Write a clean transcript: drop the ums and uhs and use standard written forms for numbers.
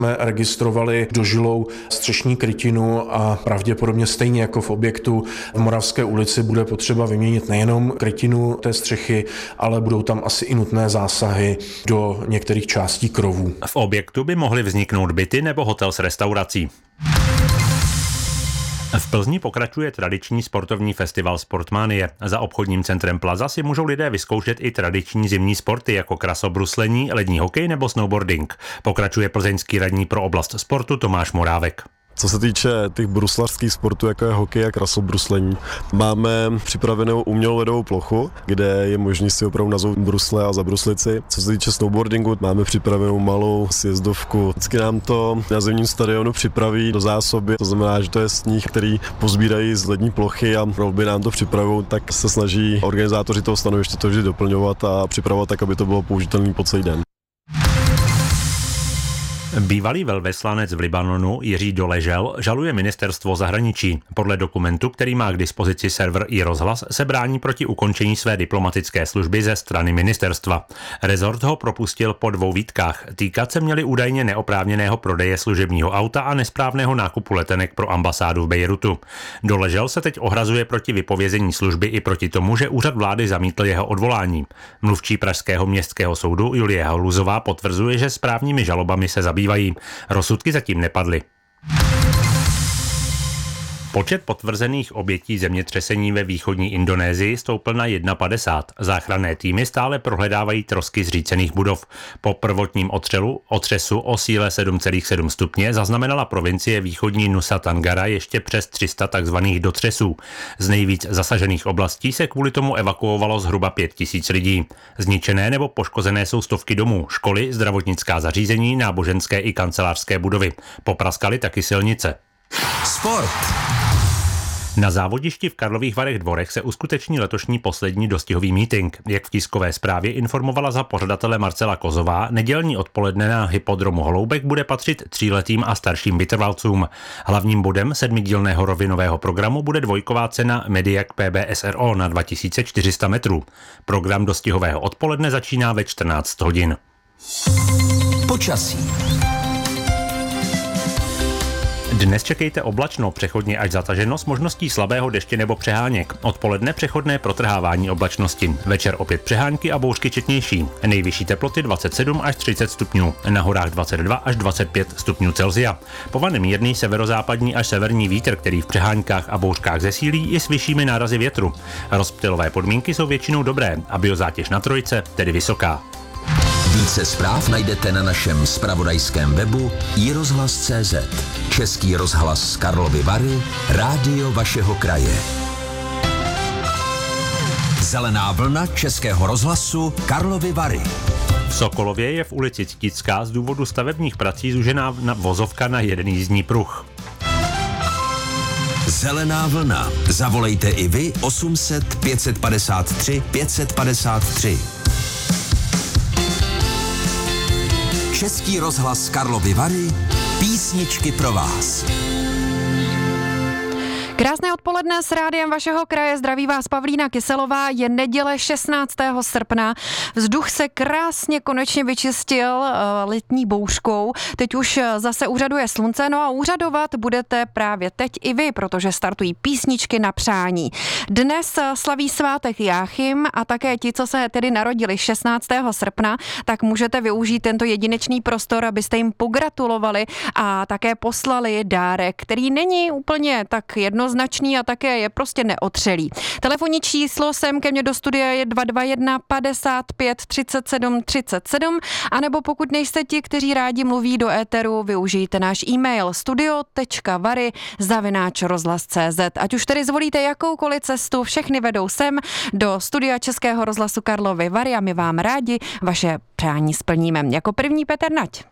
jsme registrovali dožilou střešní krytinu a pravděpodobně stejně jako v objektu v Moravské ulici bude potřeba vyměnit nejenom krytinu té střechy, ale budou tam asi i nutné zásahy do některých částí krovů. V objektu by mohly vzniknout byty nebo hotel s restaurací. V Plzni pokračuje tradiční sportovní festival Sportmanie. Za obchodním centrem Plaza si můžou lidé vyzkoušet i tradiční zimní sporty jako krasobruslení, lední hokej nebo snowboarding. Pokračuje plzeňský radní pro oblast sportu Tomáš Morávek. Co se týče těch bruslařských sportů, jako je hokej a krasobruslení, máme připravenou umělou ledovou plochu, kde je možné si opravdu nazout brusle a zabruslit si. Co se týče snowboardingu, máme připravenou malou sjezdovku. Vždycky nám to na zimním stadionu připraví do zásoby, to znamená, že to je sníh, který pozbírají z lední plochy a rovby nám to připravují, tak se snaží organizátoři toho stanoviště to vždy doplňovat a připravovat tak, aby to bylo použitelné po celý den. Bývalý velvyslanec v Libanonu Jiří Doležel žaluje ministerstvo zahraničí. Podle dokumentu, který má k dispozici server iRozhlas, se brání proti ukončení své diplomatické služby ze strany ministerstva. Rezort ho propustil po 2 výtkách. Týkat se měli údajně neoprávněného prodeje služebního auta a nesprávného nákupu letenek pro ambasádu v Bejrutu. Doležel se teď ohrazuje proti vypovězení služby i proti tomu, že úřad vlády zamítl jeho odvolání. Mluvčí pražského městského soudu Julie Haluzová potvrzuje, že správními žalobami se zabývají. Rozsudky zatím nepadly. Počet potvrzených obětí zemětřesení ve východní Indonésii stoupl na 51. Záchranné týmy stále prohledávají trosky zřícených budov. Po prvotním otřesu o síle 7,7 stupně zaznamenala provincie východní Nusa Tenggara ještě přes 300 takzvaných dotřesů. Z nejvíc zasažených oblastí se kvůli tomu evakuovalo zhruba 5 000 lidí. Zničené nebo poškozené jsou stovky domů, školy, zdravotnická zařízení, náboženské i kancelářské budovy. Popraskaly taky silnice. Sport. Na závodišti v Karlových Varech Dvorech se uskuteční letošní poslední dostihový mítink. Jak v tiskové zprávě informovala za pořadatele Marcela Kozová, nedělní odpoledne na hypodromu Holoubek bude patřit 3letým a starším vytrvalcům. Hlavním bodem 7dílného rovinového programu bude dvojková cena Mediac PBSRO na 2400 metrů. Program dostihového odpoledne začíná ve 14 hodin. Počasí. Dnes čekejte oblačno, přechodně až zataženo s možností slabého deště nebo přeháněk. Odpoledne přechodné protrhávání oblačnosti. Večer opět přehánky a bouřky četnější. Nejvyšší teploty 27 až 30 stupňů. Na horách 22 až 25 stupňů Celsia. Povane mírný severozápadní až severní vítr, který v přeháňkách a bouřkách zesílí i s vyššími nárazy větru. Rozptylové podmínky jsou většinou dobré a biozátěž na trojce tedy vysoká. Více zpráv najdete na našem zpravodajském webu iRozhlas.cz. Český rozhlas Karlovy Vary, rádio vašeho kraje. Zelená vlna Českého rozhlasu Karlovy Vary. V Sokolově je v ulici Ctická z důvodu stavebních prací zúžená vozovka na jeden jízdní pruh. Zelená vlna. Zavolejte i vy 800 553 553. Český rozhlas Karlovy Vary, písničky pro vás. Krásné odpoledne s rádiem vašeho kraje, zdraví vás Pavlína Kyselová, je neděle 16. srpna. Vzduch se krásně konečně vyčistil letní bouřkou. Teď už zase úřaduje slunce, no a úřadovat budete právě teď i vy, protože startují písničky na přání. Dnes slaví svátek Jáchym a také ti, co se tedy narodili 16. srpna, tak můžete využít tento jedinečný prostor, abyste jim pogratulovali a také poslali dárek, který není úplně tak jednoznačný a také je prostě neotřelý. Telefonní číslo sem ke mně do studia je 221 55 37 37, anebo pokud nejste ti, kteří rádi mluví do éteru, využijte náš e-mail studio.vary@rozhlas.cz. Ať už tedy zvolíte jakoukoliv cestu, všechny vedou sem do studia Českého rozhlasu Karlovy Vary a my vám rádi vaše přání splníme. Jako první Petr Nať.